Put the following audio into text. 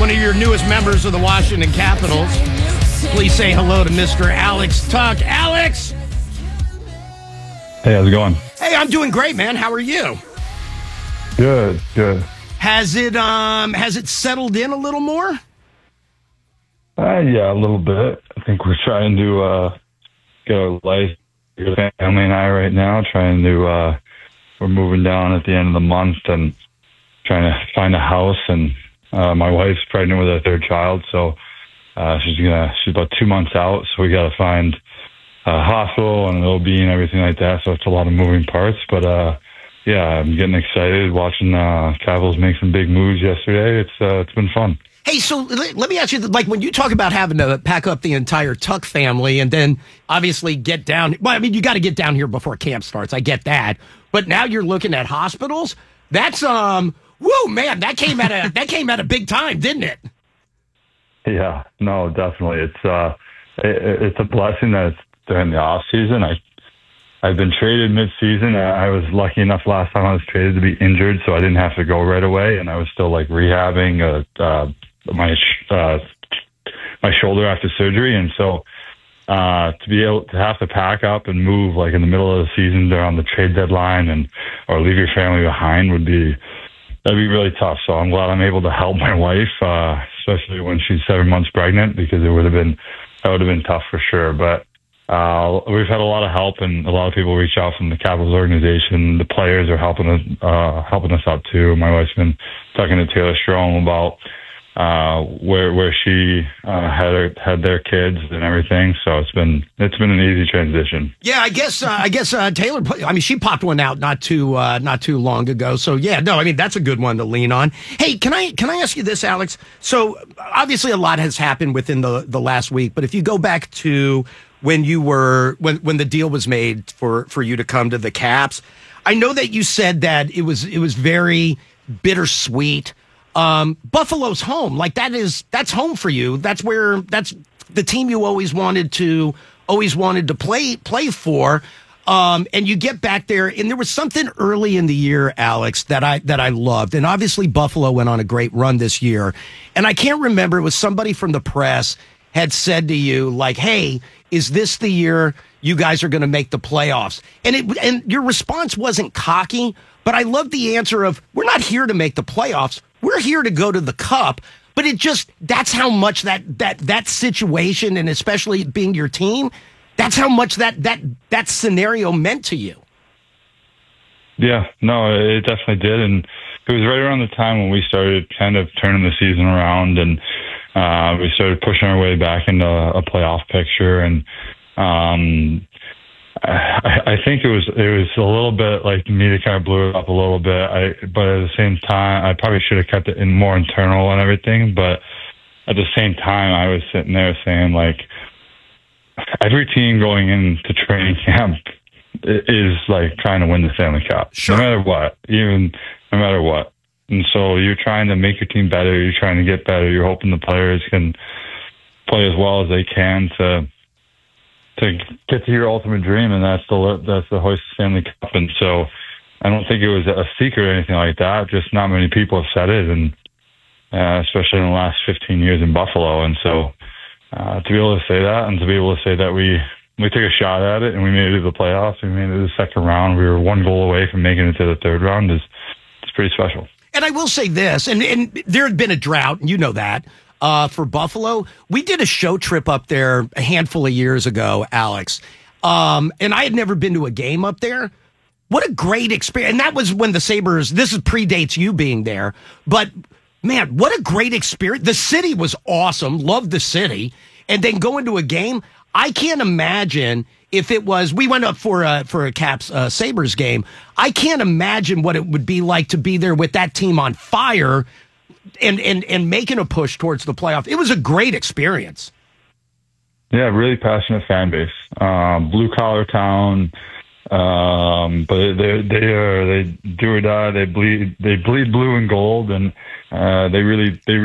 one of your newest members of the Washington Capitals. Please say hello to Mr. Alex Tuch. Alex! Hey, how's it going? Hey, I'm doing great, man. How are you? Good. Has it settled in a little more? Yeah, a little bit. I think we're trying to get our life, family and I right now, we're moving down at the end of the month and trying to find a house. And my wife's pregnant with our third child, so she's about 2 months out. So we got to find a hospital and an OB and everything like that. So it's a lot of moving parts, but yeah, I'm getting excited watching Capitals make some big moves yesterday. It's been fun. Hey, so let me ask you, like, when you talk about having to pack up the entire Tuch family and then obviously get down, well, I mean, you got to get down here before camp starts. I get that. But now you're looking at hospitals. That's, whoa, man, that came at a big time, didn't it? Yeah, no, definitely. It's a blessing that it's during the off season. I've been traded mid-season. I was lucky enough last time I was traded to be injured, so I didn't have to go right away, and I was still like rehabbing my shoulder after surgery, and so to be able to have to pack up and move like in the middle of the season during the trade deadline or leave your family behind that'd be really tough. So I'm glad I'm able to help my wife, especially when she's 7 months pregnant, because that would have been tough for sure. But we've had a lot of help, and a lot of people reach out from the Capitals organization. The players are helping us out too. My wife's been talking to Taylor Strom about where she had their kids and everything. So it's been an easy transition. Yeah, I guess Taylor. I mean, she popped one out not too long ago. So yeah, no, I mean that's a good one to lean on. Hey, can I ask you this, Alex? So obviously a lot has happened within the last week, but if you go back to when when the deal was made for you to come to the Caps, I know that you said that it was very bittersweet. Buffalo's home. Like that's home for you. That's the team you always wanted to play for. And you get back there, and there was something early in the year, Alex, that I loved. And obviously Buffalo went on a great run this year. And I can't remember, it was somebody from the press had said to you, like, hey, is this the year you guys are going to make the playoffs? And your response wasn't cocky, but I love the answer of, we're not here to make the playoffs. We're here to go to the Cup. But that's how much that situation, and especially being your team, that's how much that scenario meant to you. Yeah, no, it definitely did. And it was right around the time when we started kind of turning the season around, and we started pushing our way back into a playoff picture. And I think it was a little bit like me that kind of blew it up a little bit. But at the same time, I probably should have kept it in more internal and everything. But at the same time, I was sitting there saying, like, every team going into training camp is like trying to win the Stanley Cup, sure. No matter what. And so you're trying to make your team better. You're trying to get better. You're hoping the players can play as well as they can to get to your ultimate dream, and that's the hoist Stanley Cup. And so I don't think it was a secret or anything like that. Just not many people have said it, and especially in the last 15 years in Buffalo. And so to be able to say that, and to be able to say that we took a shot at it and we made it to the playoffs, we made it to the second round, we were one goal away from making it to the third round, it's pretty special. And I will say this, and there had been a drought, and you know that, for Buffalo. We did a show trip up there a handful of years ago, Alex, and I had never been to a game up there. What a great experience. And that was when the Sabres, this predates you being there, but man, what a great experience. The city was awesome, loved the city, and then going to a game, I can't imagine if it was, we went up for a Caps Sabres game. I can't imagine what it would be like to be there with that team on fire and making a push towards the playoff. It was a great experience. Yeah, really passionate fan base. Blue collar town. But they do or die. They bleed blue and gold, and they really